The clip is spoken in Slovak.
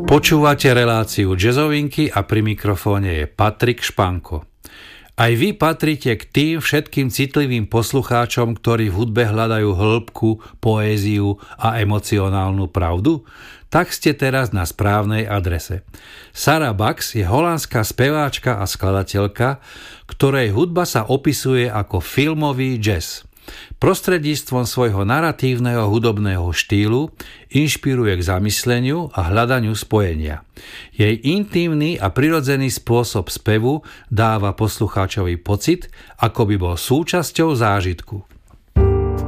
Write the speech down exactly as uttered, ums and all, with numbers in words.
Počúvate reláciu Jazzovinky a pri mikrofóne je Patrik Španko. Aj vy patríte k tým všetkým citlivým poslucháčom, ktorí v hudbe hľadajú hĺbku, poéziu a emocionálnu pravdu? Tak ste teraz na správnej adrese. Sarah Bax je holandská speváčka a skladateľka, ktorej hudba sa opisuje ako filmový jazz. Prostredníctvom svojho naratívneho hudobného štýlu inšpiruje k zamysleniu a hľadaniu spojenia. Jej intímny a prirodzený spôsob spevu dáva poslucháčovi pocit, ako by bol súčasťou zážitku.